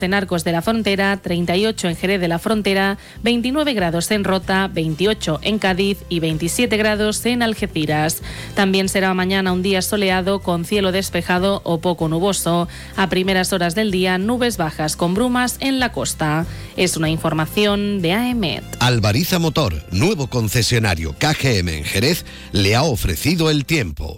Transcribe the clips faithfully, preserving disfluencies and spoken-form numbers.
en Arcos de la Frontera, treinta y ocho en Jerez de la Frontera, veintinueve grados en Rota, veintiocho en Cádiz y veintisiete grados en Algeciras. También será mañana un día soleado con cielo despejado o poco nuboso. A primeras horas del día, nubes bajas con brumas en la costa. Es una información de A E M E T. Albariza Motor, nuevo concesionario K G M en Jerez, le ha ofrecido el tiempo.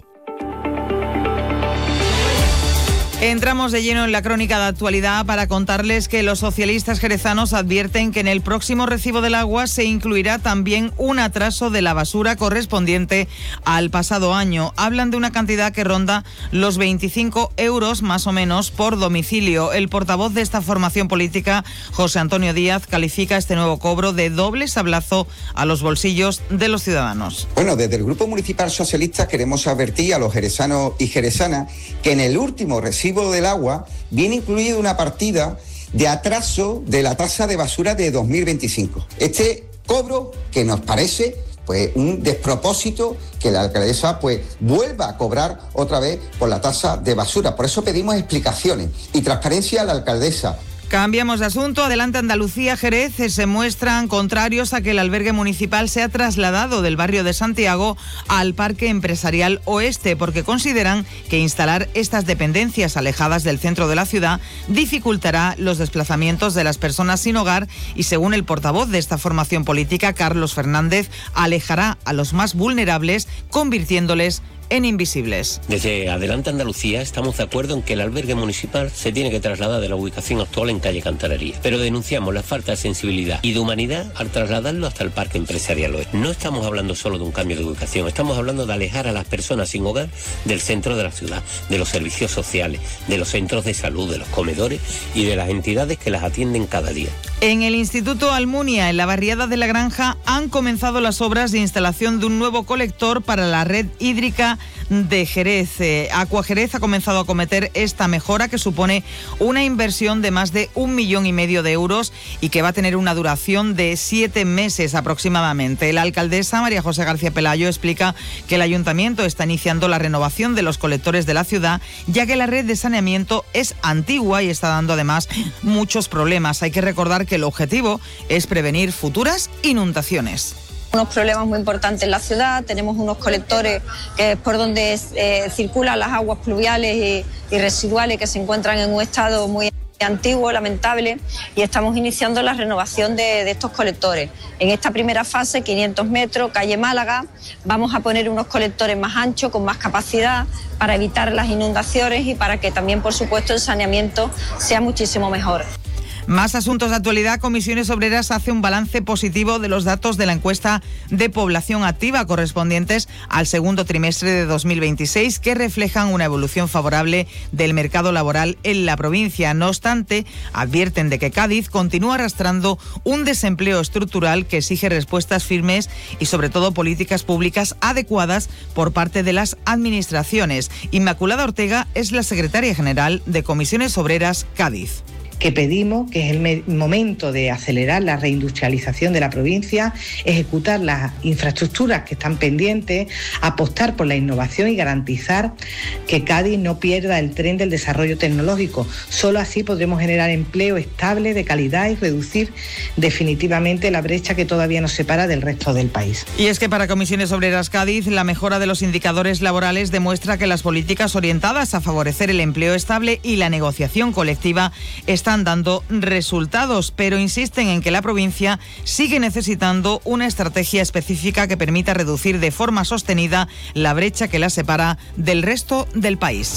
Entramos de lleno en la crónica de actualidad para contarles que los socialistas jerezanos advierten que en el próximo recibo del agua se incluirá también un atraso de la basura correspondiente al pasado año. Hablan de una cantidad que ronda los veinticinco euros más o menos por domicilio. El portavoz de esta formación política, José Antonio Díaz, califica este nuevo cobro de doble sablazo a los bolsillos de los ciudadanos. Bueno, desde el Grupo Municipal Socialista queremos advertir a los jerezanos y jerezanas que en el último recibo del agua viene incluida una partida de atraso de la tasa de basura de dos mil veinticinco. Este cobro que nos parece pues un despropósito que la alcaldesa pues vuelva a cobrar otra vez por la tasa de basura. Por eso pedimos explicaciones y transparencia a la alcaldesa. Cambiamos de asunto. Adelante Andalucía. Jerez se muestran contrarios a que el albergue municipal sea trasladado del barrio de Santiago al Parque Empresarial Oeste, porque consideran que instalar estas dependencias alejadas del centro de la ciudad dificultará los desplazamientos de las personas sin hogar y, según el portavoz de esta formación política, Carlos Fernández, alejará a los más vulnerables, convirtiéndoles en invisibles. Desde Adelante Andalucía estamos de acuerdo en que el albergue municipal se tiene que trasladar de la ubicación actual en calle Cantalería, pero denunciamos la falta de sensibilidad y de humanidad al trasladarlo hasta el Parque Empresarial Oeste. No estamos hablando solo de un cambio de ubicación, estamos hablando de alejar a las personas sin hogar del centro de la ciudad, de los servicios sociales, de los centros de salud, de los comedores y de las entidades que las atienden cada día. En el Instituto Almunia, en la barriada de La Granja, han comenzado las obras de instalación de un nuevo colector para la red hídrica de Jerez. Eh, Aqua Jerez ha comenzado a acometer esta mejora que supone una inversión de más de un millón y medio de euros y que va a tener una duración de siete meses aproximadamente. La alcaldesa María José García Pelayo explica que el ayuntamiento está iniciando la renovación de los colectores de la ciudad, ya que la red de saneamiento es antigua y está dando además muchos problemas. Hay que recordar que el objetivo es prevenir futuras inundaciones. Unos problemas muy importantes en la ciudad, tenemos unos colectores que es por donde eh, circulan las aguas pluviales y, y residuales que se encuentran en un estado muy antiguo, lamentable, y estamos iniciando la renovación de, de estos colectores. En esta primera fase, quinientos metros, calle Málaga, vamos a poner unos colectores más anchos, con más capacidad, para evitar las inundaciones y para que también, por supuesto, el saneamiento sea muchísimo mejor. Más asuntos de actualidad. Comisiones Obreras hace un balance positivo de los datos de la encuesta de población activa correspondientes al segundo trimestre de dos mil veintiséis, que reflejan una evolución favorable del mercado laboral en la provincia. No obstante, advierten de que Cádiz continúa arrastrando un desempleo estructural que exige respuestas firmes y sobre todo políticas públicas adecuadas por parte de las administraciones. Inmaculada Ortega es la secretaria general de Comisiones Obreras Cádiz. Que pedimos que es el me- momento de acelerar la reindustrialización de la provincia, ejecutar las infraestructuras que están pendientes, apostar por la innovación y garantizar que Cádiz no pierda el tren del desarrollo tecnológico. Solo así podremos generar empleo estable, de calidad y reducir definitivamente la brecha que todavía nos separa del resto del país. Y es que para Comisiones Obreras Cádiz, la mejora de los indicadores laborales demuestra que las políticas orientadas a favorecer el empleo estable y la negociación colectiva están dando resultados, pero insisten en que la provincia sigue necesitando una estrategia específica que permita reducir de forma sostenida la brecha que la separa del resto del país.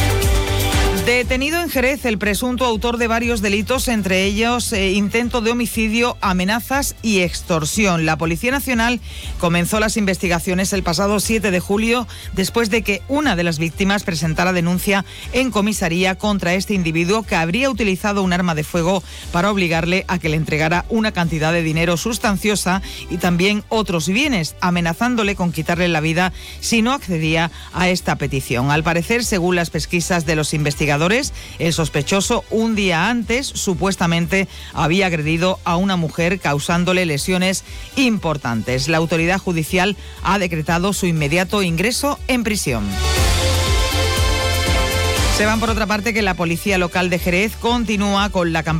Detenido en Jerez el presunto autor de varios delitos, entre ellos eh, intento de homicidio, amenazas y extorsión. La Policía Nacional comenzó las investigaciones el pasado siete de julio después de que una de las víctimas presentara denuncia en comisaría contra este individuo, que habría utilizado un arma de fuego para obligarle a que le entregara una cantidad de dinero sustanciosa y también otros bienes, amenazándole con quitarle la vida si no accedía a esta petición. Al parecer, según las pesquisas de los investigadores, el sospechoso un día antes supuestamente había agredido a una mujer causándole lesiones importantes. La autoridad judicial ha decretado su inmediato ingreso en prisión. Sepan, por otra parte, que la Policía Local de Jerez continúa con la campaña